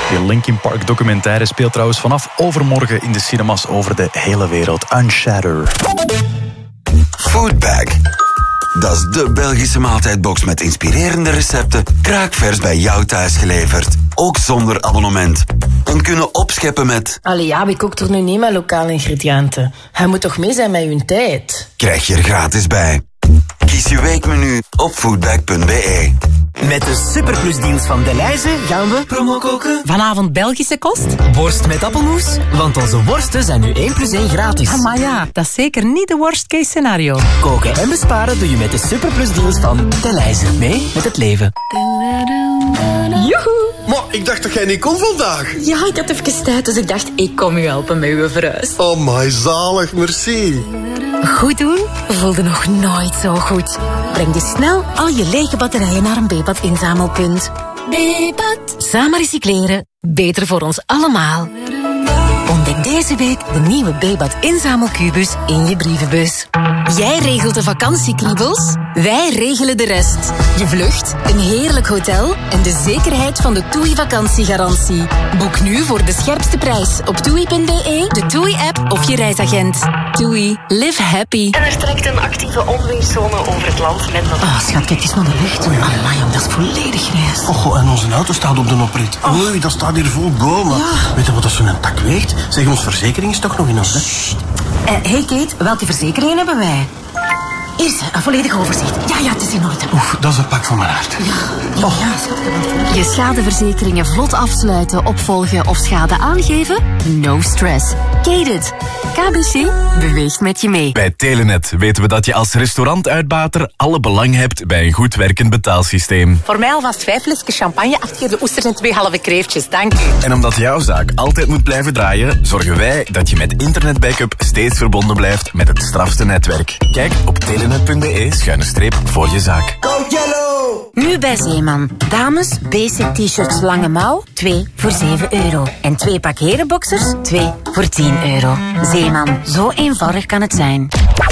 De Linkin Park documentaire speelt trouwens vanaf overmorgen in de cinemas over de hele wereld. Unshatter. Foodbag. Dat is de Belgische maaltijdbox met inspirerende recepten, kraakvers bij jou thuis geleverd. Ook zonder abonnement. En kunnen opscheppen met... Allee ja, wie kookt er nu niet met lokale ingrediënten? Hij moet toch mee zijn met uw tijd? Krijg je er gratis bij. Kies je weekmenu op foodbag.be. Met de Superplus-deals van Delhaize gaan we promo koken. Vanavond Belgische kost? Worst met appelmoes, want onze worsten zijn nu 1 + 1 gratis. Ah, maar ja, dat is zeker niet de worst case scenario. Koken en besparen doe je met de Superplus-deals van Delhaize. Mee met het leven. Joehoe! Maar ik dacht dat jij niet kon vandaag. Ja, ik had even tijd, dus ik dacht, ik kom u helpen met uw verhuis. Oh my, zalig, merci. Goed doen voelde nog nooit zo goed. Breng dus snel al je lege batterijen naar een Bebad inzamelpunt. Bebad. Samen recycleren, beter voor ons allemaal. Ontdek deze week de nieuwe Bebad inzamelkubus in je brievenbus. Jij regelt de vakantiekriebels, wij regelen de rest. Je vlucht, een heerlijk hotel en de zekerheid van de TUI vakantiegarantie. Boek nu voor de scherpste prijs op TUI.be, de TUI-app of je reisagent. TUI, live happy. En er trekt een actieve onweerszone over het land met nog... Oh, schat, kijk eens naar de lucht. Amai, jong, dat is volledig grijs. Oh, en onze auto staat op de oprit. Oei, dat staat hier vol bomen. Ja. Weet je wat dat zo'n tak weegt? Zeg, onze verzekering is toch nog in orde? Hey Kate, welke verzekering hebben wij? Hier is een volledig overzicht. Ja, het is in orde. Oef, dat is een pak van mijn hart. Ja, schat. Je schadeverzekeringen vlot afsluiten, opvolgen of schade aangeven? No stress. Kate. KBC beweegt met je mee. Bij Telenet weten we dat je als restaurantuitbater alle belang hebt bij een goed werkend betaalsysteem. Voor mij alvast 5 flesjes champagne, 8 keer de oesters en 2 halve kreeftjes. Dank u. En omdat jouw zaak altijd moet blijven draaien, zorgen wij dat je met internetbackup steeds verbonden blijft met het strafste netwerk. Kijk op telenet.be voor je zaak. Go Yellow! Nu bij Zeeman. Dames, basic t-shirts lange mouw, 2 voor €7. En 2 pak herenboxers, 2 voor €10. Zeeman, zo eenvoudig kan het zijn.